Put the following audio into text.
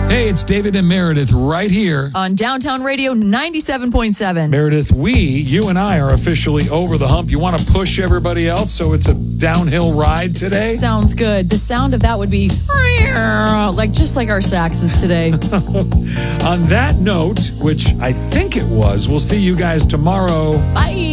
Hey, it's David and Meredith right here on Downtown Radio 97.7. Meredith, you and I are officially over the hump. You want to push everybody else so it's a downhill ride today? Sounds good. The sound of that would be just like our saxes today. On that note, which I think it was, we'll see you guys tomorrow. Bye.